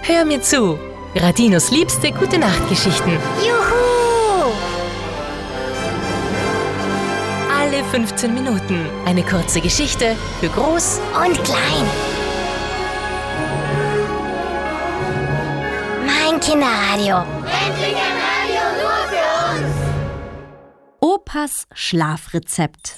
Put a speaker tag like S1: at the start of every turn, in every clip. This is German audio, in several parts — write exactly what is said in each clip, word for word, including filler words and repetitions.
S1: Hör mir zu. Radinos liebste Gute-Nacht-Geschichten.
S2: Juhu!
S1: Alle fünfzehn Minuten eine kurze Geschichte für Groß
S2: Und klein. Mein Kinderradio.
S3: Endlich ein Radio nur für uns!
S4: Opas Schlafrezept.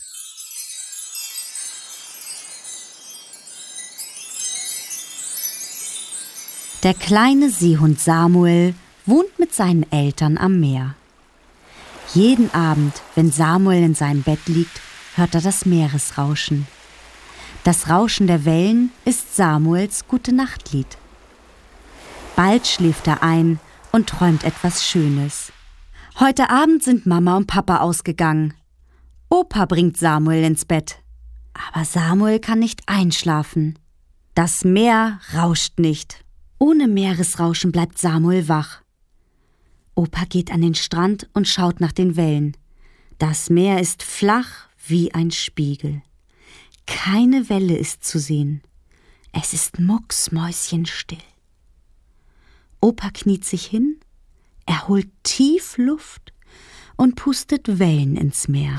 S4: Der kleine Seehund Samuel wohnt mit seinen Eltern am Meer. Jeden Abend, wenn Samuel in seinem Bett liegt, hört er das Meeresrauschen. Das Rauschen der Wellen ist Samuels Gute-Nacht-Lied. Bald schläft er ein und träumt etwas Schönes. Heute Abend sind Mama und Papa ausgegangen. Opa bringt Samuel ins Bett. Aber Samuel kann nicht einschlafen. Das Meer rauscht nicht. Ohne Meeresrauschen bleibt Samuel wach. Opa geht an den Strand und schaut nach den Wellen. Das Meer ist flach wie ein Spiegel. Keine Welle ist zu sehen. Es ist mucksmäuschenstill. Opa kniet sich hin, er holt tief Luft und pustet Wellen ins Meer.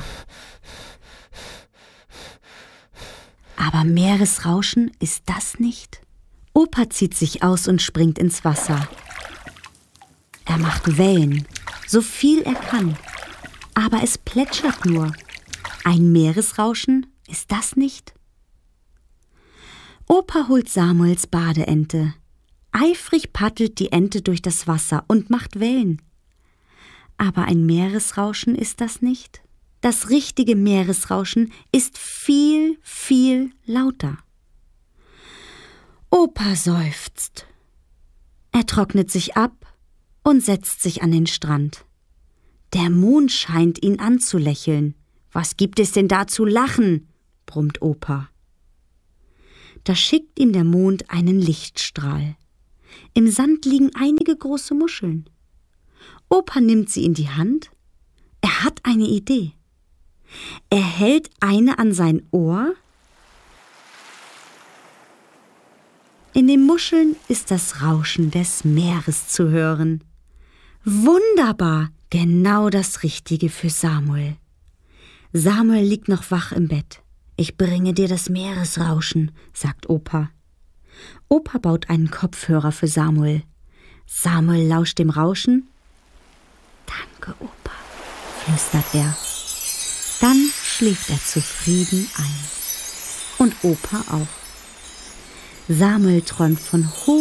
S4: Aber Meeresrauschen ist das nicht? Opa zieht sich aus und springt ins Wasser. Er macht Wellen, so viel er kann. Aber es plätschert nur. Ein Meeresrauschen ist das nicht? Opa holt Samuels Badeente. Eifrig paddelt die Ente durch das Wasser und macht Wellen. Aber ein Meeresrauschen ist das nicht? Das richtige Meeresrauschen ist viel, viel lauter. Opa seufzt. Er trocknet sich ab und setzt sich an den Strand. Der Mond scheint ihn anzulächeln. »Was gibt es denn da zu lachen?« brummt Opa. Da schickt ihm der Mond einen Lichtstrahl. Im Sand liegen einige große Muscheln. Opa nimmt sie in die Hand. Er hat eine Idee. Er hält eine an sein Ohr. In den Muscheln ist das Rauschen des Meeres zu hören. Wunderbar, genau das Richtige für Samuel. Samuel liegt noch wach im Bett. »Ich bringe dir das Meeresrauschen«, sagt Opa. Opa baut einen Kopfhörer für Samuel. Samuel lauscht dem Rauschen. »Danke, Opa«, flüstert er. Dann schläft er zufrieden ein. Und Opa auch. Samuel träumt von hohen